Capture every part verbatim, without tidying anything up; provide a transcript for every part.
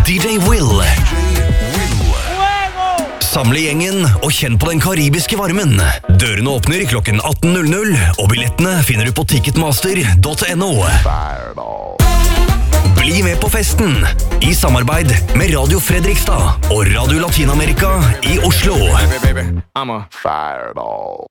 D J Will. Samle gjengen og kjenn på den karibiske varmen. Dørene åpner klokken atten null null, og billettene finner du på ticketmaster punktum no. Bli med på festen i samarbeid med Radio Fredrikstad og Radio Latinamerika i Oslo. I'm a fireball.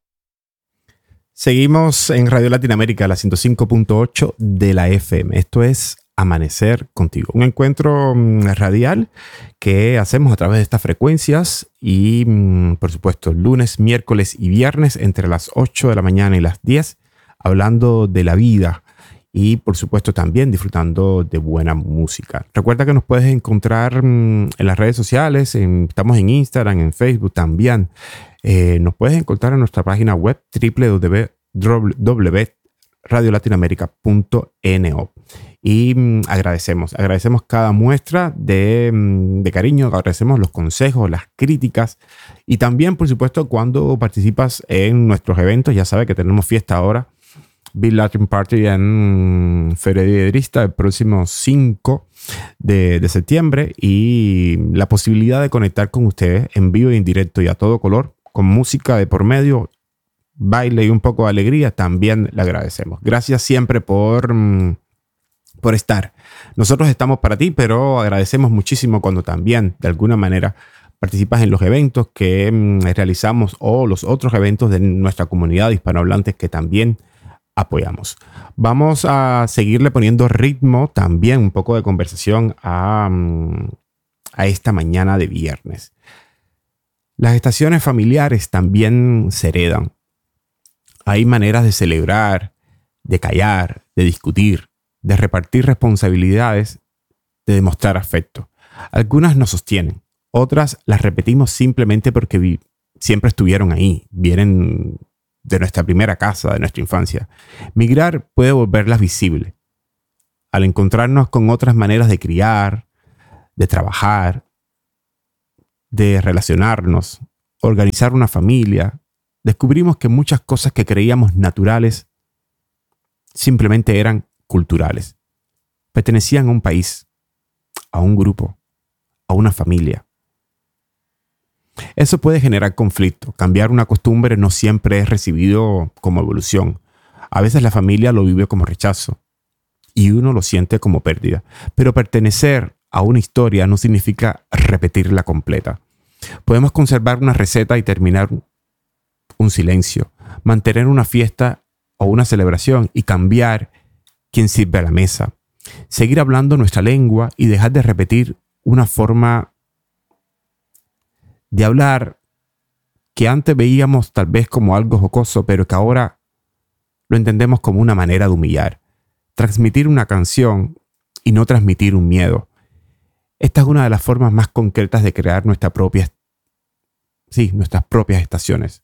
Seguimos en Radio Latinoamérica, la ciento cinco punto ocho de la F M. Esto es Amanecer Contigo, un encuentro radial que hacemos a través de estas frecuencias y, por supuesto, lunes, miércoles y viernes entre las ocho de la mañana y las diez, hablando de la vida y, por supuesto, también disfrutando de buena música. Recuerda que nos puedes encontrar en las redes sociales, en, estamos en Instagram, en Facebook también. Eh, nos puedes encontrar en nuestra página web doble u doble u doble u punto radio latinoamérica punto no. Y mmm, agradecemos, agradecemos cada muestra de, mmm, de cariño, agradecemos los consejos, las críticas y también, por supuesto, cuando participas en nuestros eventos. Ya sabes que tenemos fiesta ahora, Big Latin Party en Fredrikstad el próximo cinco de, de septiembre y la posibilidad de conectar con ustedes en vivo y en directo y a todo color, con música de por medio, baile y un poco de alegría, también le agradecemos. Gracias siempre por, por estar. Nosotros estamos para ti, pero agradecemos muchísimo cuando también, de alguna manera, participas en los eventos que realizamos o los otros eventos de nuestra comunidad hispanohablantes que también apoyamos. Vamos a seguirle poniendo ritmo, también un poco de conversación a, a esta mañana de viernes. Las estaciones familiares también se heredan. Hay maneras de celebrar, de callar, de discutir, de repartir responsabilidades, de demostrar afecto. Algunas nos sostienen, otras las repetimos simplemente porque vi- siempre estuvieron ahí, vienen de nuestra primera casa, de nuestra infancia. Migrar puede volverlas visibles. Al encontrarnos con otras maneras de criar, de trabajar, de relacionarnos, organizar una familia, descubrimos que muchas cosas que creíamos naturales simplemente eran culturales. Pertenecían a un país, a un grupo, a una familia. Eso puede generar conflicto. Cambiar una costumbre no siempre es recibido como evolución. A veces la familia lo vive como rechazo y uno lo siente como pérdida. Pero pertenecer a una historia no significa repetirla completa. Podemos conservar una receta y terminar un silencio, mantener una fiesta o una celebración y cambiar quien sirve a la mesa, seguir hablando nuestra lengua y dejar de repetir una forma de hablar que antes veíamos tal vez como algo jocoso, pero que ahora lo entendemos como una manera de humillar, transmitir una canción y no transmitir un miedo. Esta es una de las formas más concretas de crear nuestra propia, sí, nuestras propias estaciones.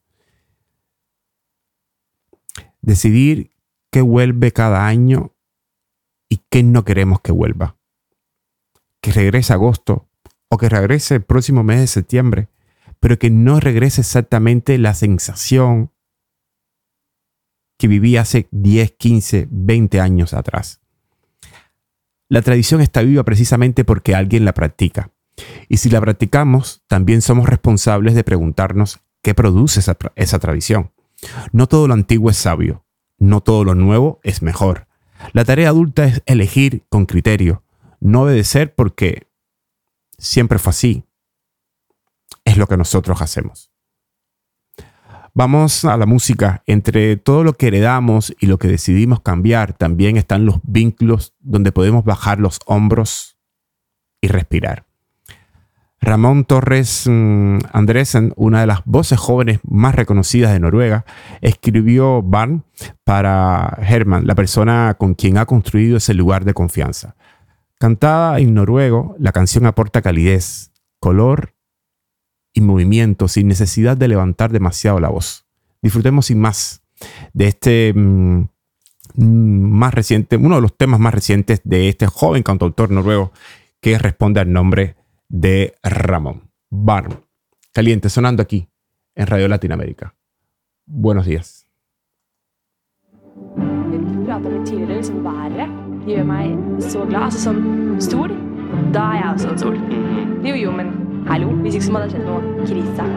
Decidir qué vuelve cada año y qué no queremos que vuelva. Que regrese agosto o que regrese el próximo mes de septiembre, pero que no regrese exactamente la sensación que viví hace diez, quince, veinte años atrás. La tradición está viva precisamente porque alguien la practica. Y si la practicamos, también somos responsables de preguntarnos qué produce esa, esa tradición. No todo lo antiguo es sabio, no todo lo nuevo es mejor. La tarea adulta es elegir con criterio, no obedecer porque siempre fue así. Es lo que nosotros hacemos. Vamos a la música. Entre todo lo que heredamos y lo que decidimos cambiar, también están los vínculos donde podemos bajar los hombros y respirar. Ramón Torres mmm, Andresen, una de las voces jóvenes más reconocidas de Noruega, escribió Barn para Herman, la persona con quien ha construido ese lugar de confianza. Cantada en noruego, la canción aporta calidez, color y movimiento sin necesidad de levantar demasiado la voz. Disfrutemos sin más de este mmm, más reciente, uno de los temas más recientes de este joven cantautor noruego que responde al nombre de Ramón. Barn, caliente, sonando aquí en Radio Latinoamérica. Buenos días. Vi pratet litt tidligere, liksom været gjør meg så glad, altså sånn stor. Da er jeg også en sol. Jo, jo, men hallo. Hvis ikke så hadde det skjedd noe krise.